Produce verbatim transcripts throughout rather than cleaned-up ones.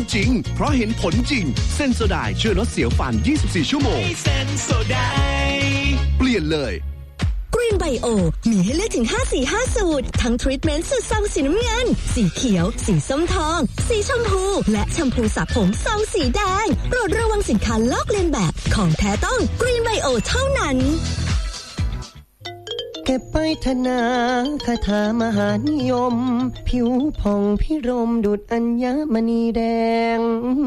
จริงเพราะเห็นผลจริงเซนโซไดช่วยลดเสียวฟันยี่สิบสี่ชั่วโมงเซนโซไดเปลี่ยนเลยกรีนไบโอมีให้เลือกถึงห้าสีห้าสูตรทั้งทรีทเมนต์สูตรซองสีน้ำเงินสีเขียวสีส้มทองสีชมพูและแชมพูสระผมซองสีแดงโปรดระวังสินค้าลอกเลียนแบบของแท้ต้องกรีนไบโอเท่านั้นเก็บไปธนาคาถามหานิยมผิวผ่องพิรมดุจอัญมณีแดง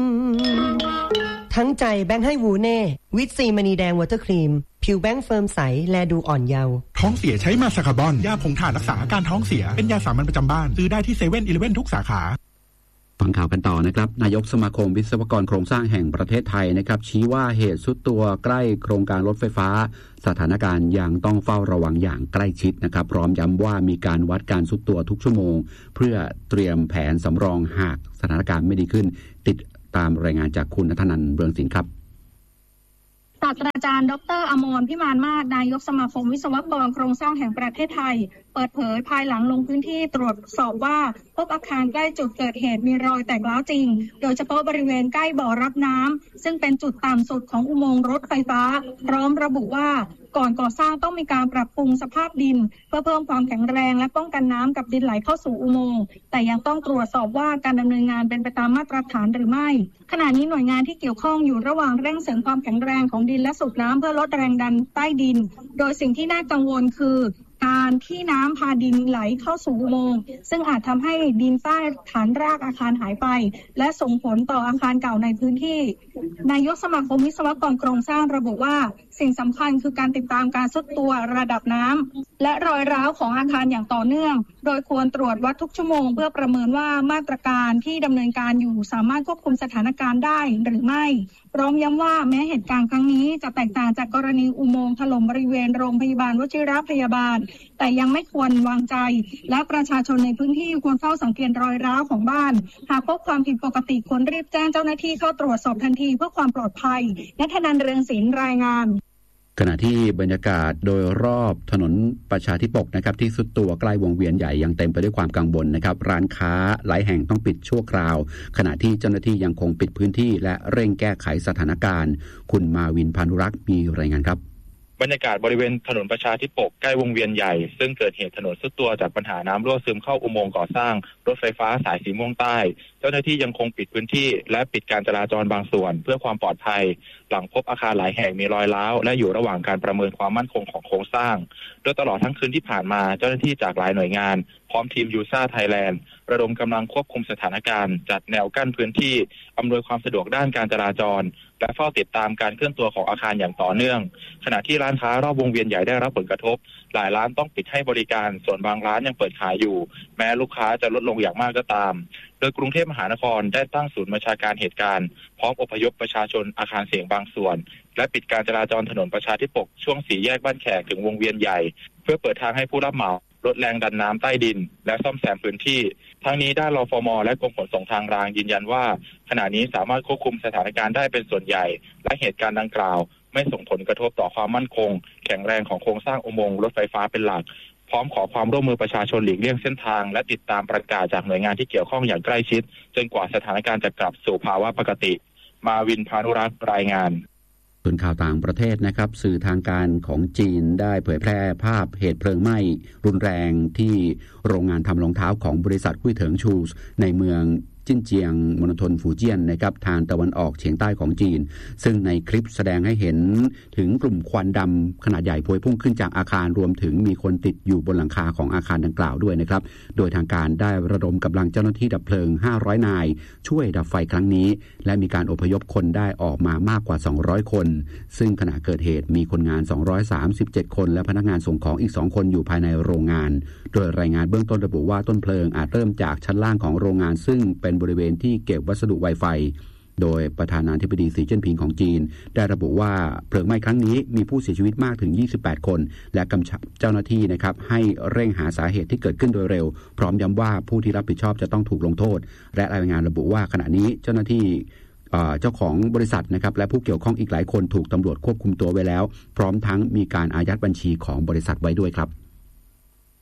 ทั้งใจแบงค์ให้วูเน่วิตซีมณีแดงวอเตอร์ครีมผิวแบงค์เฟิร์มใสแลดูอ่อนเยาว์ท้องเสียใช้มาสคาบอนยาผงถ่านรักษาอาการท้องเสียเป็นยาสามัญประจำบ้านซื้อได้ที่เซเว่นอีเลฟเว่นทุกสาขาฟังข่าวกันต่อนะครับนายกสมาคมวิศวกรโครงสร้างแห่งประเทศไทยนะครับชี้ว่าเหตุทรุดตัวใกล้โครงการรถไฟฟ้าสถานการณ์ยังต้องเฝ้าระวังอย่างใกล้ชิดนะครับพร้อมย้ำว่ามีการวัดการทรุดตัวทุกชั่วโมงเพื่อเตรียมแผนสำรองหากสถานการณ์ไม่ดีขึ้นติดตามรายงานจากคุณณัฐนันท์เรืองศิลป์ครับศาสตราจารย์ดร.อมรพิมานมาศนายกสมาคมวิศวกรโครงสร้างแห่งประเทศไทยเปิดเผยภายหลังลงพื้นที่ตรวจสอบว่าพบอาคารใกล้จุดเกิดเหตุมีรอยแตกร้าวจริงโดยเฉพาะบริเวณใกล้บ่อรับน้ำซึ่งเป็นจุดต่ำสุดของอุโมงค์รถไฟฟ้าพร้อมระบุว่าก่อนก่อสร้างต้องมีการปรับปรุงสภาพดินเพื่อเพิ่มความแข็งแรงและป้องกันน้ำกับดินไหลเข้าสู่อุโมงค์แต่ยังต้องตรวจสอบว่าการดำเนินงานเป็นไปตามมาตรฐานหรือไม่ขณะนี้หน่วยงานที่เกี่ยวข้องอยู่ระหว่างเร่งเสริมความแข็งแรงของดินและสูบน้ำเพื่อลดแรงดันใต้ดินโดยสิ่งที่น่ากังวลคือการที่น้ำพาดินไหลเข้าสู่อุโมงค์ซึ่งอาจทำให้ดินใต้ฐานรากอาคารหายไปและส่งผลต่ออาคารเก่าในพื้นที่นายกสมาคมวิศวกรโครงสร้างระบุว่าสิ่งสำคัญคือการติดตามการทรุดตัวระดับน้ำและรอยร้าวของอาคารอย่างต่อเนื่องโดยควรตรวจวัดทุกชั่วโมงเพื่อประเมินว่ามาตรการที่ดำเนินการอยู่สามารถควบคุมสถานการณ์ได้หรือไม่พร้อมย้ำว่าแม้เหตุการณ์ครั้งนี้จะแตกต่างจากกรณีอุโมงค์ถล่มบริเวณโรงพยาบาลวชิรพยาบาลแต่ยังไม่ควรวางใจและประชาชนในพื้นที่ควรเฝ้าสังเกตรอยร้าวของบ้านหากพบความผิดปกติควรรีบแจ้งเจ้าหน้าที่เข้าตรวจสอบทันทีเพื่อความปลอดภัยณฐนันท์เรืองศิลป์รายงานขณะที่บรรยากาศโดยรอบถนนประชาธิปกนะครับที่สุดตัวใกล้วงเวียนใหญ่ยังเต็มไปด้วยความกังวลนะครับร้านค้าหลายแห่งต้องปิดชั่วคราวขณะที่เจ้าหน้าที่ยังคงปิดพื้นที่และเร่งแก้ไขสถานการณ์คุณมาวินพานุรักษ์มีรายงานครับบรรยากาศบริเวณถนนประชาธิปกใกล้วงเวียนใหญ่ซึ่งเกิดเหตุถนนทรุดตัวจากปัญหาน้ำรั่วซึมเข้าอุโมงค์ก่อสร้างรถไฟฟ้าสายสีม่วงใต้เจ้าหน้าที่ยังคงปิดพื้นที่และปิดการจราจรบางส่วนเพื่อความปลอดภัยหลังพบอาคารหลายแห่งมีรอยร้าวและอยู่ระหว่างการประเมินความมั่นคงของโครงสร้างโดยตลอดทั้งคืนที่ผ่านมาเจ้าหน้าที่จากหลายหน่วยงานพร้อมทีมยูซ่าไทยแลนด์ระดมกำลังควบคุมสถานการณ์จัดแนวกั้นพื้นที่อำนวยความสะดวกด้านการจราจรและเฝ้าติดตามการเคลื่อนตัวของอาคารอย่างต่อเนื่องขณะที่ร้านค้ารอบวงเวียนใหญ่ได้รับผลกระทบหลายร้านต้องปิดให้บริการส่วนบางร้านยังเปิดขายอยู่แม้ลูกค้าจะลดลงอย่างมากก็ตามโดยกรุงเทพมหานครได้ตั้งศูนย์บัญชาการเหตุการณ์พร้อมอพยพประชาชนอาคารเสี่ยงบางส่วนและปิดการจราจรถนนประชาธิปกช่วงสี่แยกบ้านแขกถึงวงเวียนใหญ่เพื่อเปิดทางให้ผู้รับเหมาลดแรงดันน้ำใต้ดินและซ่อมแซมพื้นที่ทั้งนี้ด้านรฟม.และกรมขนส่งทางรางยืนยันว่าขณะนี้สามารถควบคุมสถานการณ์ได้เป็นส่วนใหญ่และเหตุการณ์ดังกล่าวไม่ส่งผลกระทบต่อความมั่นคงแข็งแรงของโครงสร้างอุโมงค์รถไฟฟ้าเป็นหลักพร้อมขอความร่วมมือประชาชนหลีกเลี่ยงเส้นทางและติดตามประกาศจากหน่วยงานที่เกี่ยวข้องอย่างใกล้ชิดจนกว่าสถานการณ์จะกลับสู่ภาวะปกติมาวินพานุรักษ์รายงานส่วนข่าวต่างประเทศนะครับสื่อทางการของจีนได้เผยแพร่ภาพเหตุเพลิงไหม้รุนแรงที่โรงงานทำรองเท้าของบริษัทหุ้ยเถิงชูสในเมืองจิ้นเจียงมณฑลฟูเจียนนะครับทางตะวันออกเฉียงใต้ของจีนซึ่งในคลิปแสดงให้เห็นถึงกลุ่มควันดำขนาดใหญ่พวยพุ่งขึ้นจากอาคารรวมถึงมีคนติดอยู่บนหลังคาของอาคารดังกล่าวด้วยนะครับโดยทางการได้ระดมกำลังเจ้าหน้าที่ดับเพลิงห้าร้อยนายช่วยดับไฟครั้งนี้และมีการอพยพคนได้ออกมามากกว่าสองร้อยคนซึ่งขณะเกิดเหตุมีคนงานสองร้อยสามสิบเจ็ดคนและพนักงานส่งของอีกสองคนอยู่ภายในโรงงานโดยรายงานเบื้องต้นระบุว่าต้นเพลิงอาจเริ่มจากชั้นล่างของโรงงานซึ่งเป็นบริเวณที่เก็บวัสดุไวไฟโดยประธานาธิบดีสีจิ้นผิงของจีนได้ระบุว่าเพลิงไหม้ครั้งนี้มีผู้เสียชีวิตมากถึงยี่สิบแปดคนและกำชับเจ้าหน้าที่นะครับให้เร่งหาสาเหตุที่เกิดขึ้นโดยเร็วพร้อมย้ำว่าผู้ที่รับผิดชอบจะต้องถูกลงโทษและรายงานระบุว่าขณะนี้เจ้าหน้าที่เจ้าของบริษัทนะครับและผู้เกี่ยวข้องอีกหลายคนถูกตำรวจควบคุมตัวไว้แล้วพร้อมทั้งมีการอายัดบัญชีของบริษัทไว้ด้วยครับ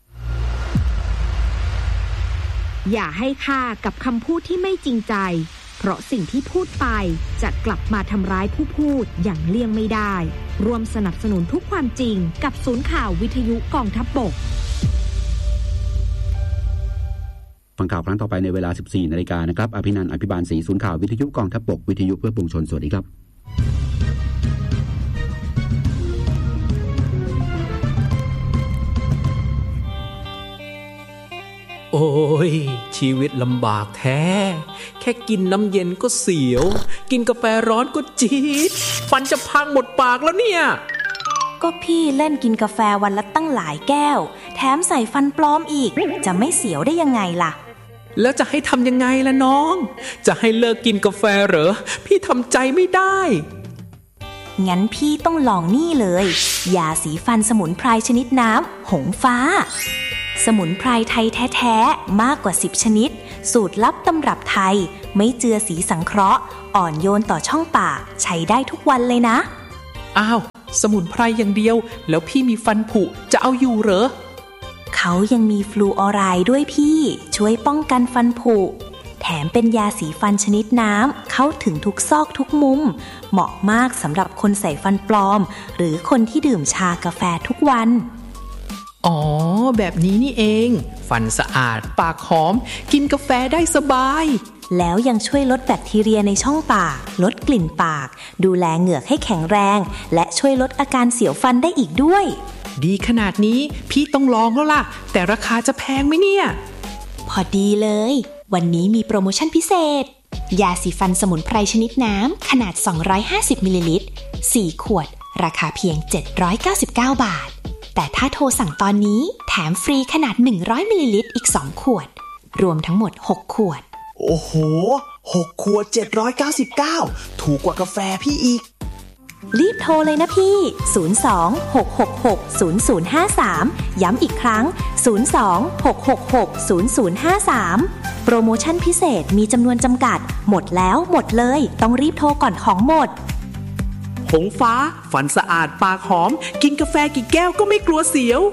อย่าให้ค่ากับคำพูดที่ไม่จริงใจเพราะสิ่งที่พูดไปจะกลับมาทำร้ายผู้พูดอย่างเลี่ยงไม่ได้ร่วมสนับสนุนทุกความจริงกับศูนย์ข่าววิทยุกองทัพบกฟังข่าวครั้งต่อไปในเวลา สิบสี่นาฬิกานะครับอภินันท์ อภิบาลศรีศูนย์ข่าววิทยุกองทัพบกวิทยุเพื่อปวงชนสวัสดีครับโอ้ยชีวิตลำบากแท้แค่กินน้ำเย็นก็เสียวกินกาแฟร้อนก็จี๊ดฟันจะพังหมดปากแล้วเนี่ยก็พี่เล่นกินกาแฟวันละตั้งหลายแก้วแถมใส่ฟันปลอมอีกจะไม่เสียวได้ยังไงล่ะแล้วจะให้ทำยังไงล่ะน้องจะให้เลิกกินกาแฟเหรอพี่ทำใจไม่ได้งั้นพี่ต้องลองนี่เลยยาสีฟันสมุนไพรชนิดน้ำหงฟ้าสมุนไพรไทยแท้ๆมากกว่าสิบชนิดสูตรลับตำรับไทยไม่เจือสีสังเคราะห์อ่อนโยนต่อช่องปากใช้ได้ทุกวันเลยนะอ้าวสมุนไพรอย่างเดียวแล้วพี่มีฟันผุจะเอาอยู่เหรอเขายังมีฟลูออไรด์ด้วยพี่ช่วยป้องกันฟันผุแถมเป็นยาสีฟันชนิดน้ำเข้าถึงทุกซอกทุกมุมเหมาะมากสำหรับคนใส่ฟันปลอมหรือคนที่ดื่มชากาแฟทุกวันอ๋อแบบนี้นี่เองฟันสะอาดปากหอมกินกาแฟได้สบายแล้วยังช่วยลดแบคทีเรียในช่องปากลดกลิ่นปากดูแลเหงือกให้แข็งแรงและช่วยลดอาการเสียวฟันได้อีกด้วยดีขนาดนี้พี่ต้องลองแล้วล่ะแต่ราคาจะแพงไหมเนี่ยพอดีเลยวันนี้มีโปรโมชั่นพิเศษยาสีฟันสมุนไพรชนิดน้ำขนาดสองร้อยห้าสิบมิลลิลิตรสี่ขวดราคาเพียงเจ็ดร้อยเก้าสิบเก้าบาทแต่ถ้าโทรสั่งตอนนี้แถมฟรีขนาดหนึ่งร้อยมิลลิลิตรอีกสองขวดรวมทั้งหมดหกขวดโอ้โหหกขวดเจ็ดร้อยเก้าสิบเก้าถูกกว่ากาแฟพี่อีกรีบโทรเลยนะพี่ศูนย์ สอง หก หก หก ศูนย์ ศูนย์ ห้า สามย้ำอีกครั้งศูนย์ สอง หก หก หก ศูนย์ ศูนย์ ห้า สามโปรโมชั่นพิเศษมีจำนวนจำกัดหมดแล้วหมดเลยต้องรีบโทรก่อนของหมดหงฟ้าฟันสะอาดปากหอมกินกาแฟกี่แก้วก็ไม่กลัวเสียว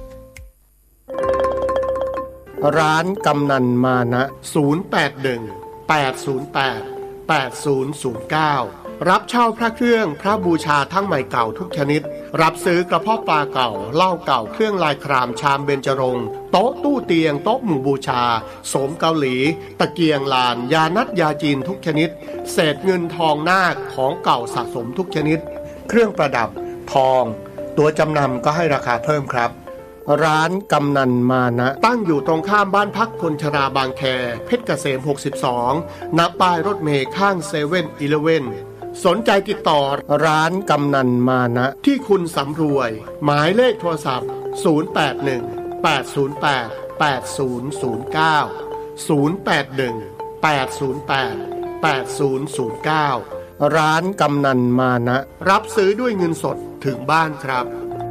ร้านกำนันมานะศูนย์ แปด หนึ่ง แปด ศูนย์ แปด แปด ศูนย์ ศูนย์ เก้ารับเช่าพระเครื่องพระบูชาทั้งใหม่เก่าทุกชนิดรับซื้อกระเพาะปลาเก่าเหล้าเก่าเครื่องลายครามชามเบญจรงค์โต๊ะตู้เตียงโต๊ะหมู่บูชาโสมเกาหลีตะเกียงลานยานัดยาจีนทุกชนิดเศษเงินทองนาคของเก่าสะสมทุกชนิดเครื่องประดับทองตัวจำนำก็ให้ราคาเพิ่มครับร้านกำนันมานะตั้งอยู่ตรงข้ามบ้านพักคนชราบางแคเพชรเกษมหกสิบสองณป้ายรถเมล์ข้างเซเว่นอีเลฟเว่นสนใจติดต่อร้านกำนันมานะที่คุณสำรวยหมายเลขโทรศัพท์ศูนย์ แปด หนึ่ง แปด ศูนย์ แปด แปด ศูนย์ ศูนย์ เก้า ศูนย์ แปด หนึ่ง แปด ศูนย์ แปด แปด ศูนย์ ศูนย์ เก้าร้านกำนันมานะรับซื้อด้วยเงินสดถึงบ้านครับ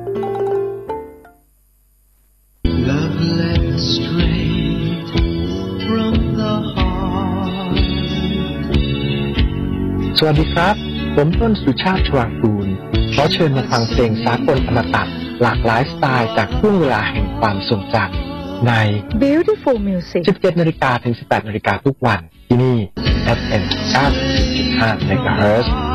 สวัสดีครับผมต้นสุชาติชวางกูลขอเชิญมาฟังเพลงสากลอมตะหลากหลายสไตล์จากช่วงเวลาแห่งความทรงจำใน Beautiful Music สิบเจ็ดนาฬิกาถึงสิบแปดนาฬิกาทุกวันที่นี่ เอฟ เอ็ม เก้าสิบจุดห้า เมกะเฮิรตซ์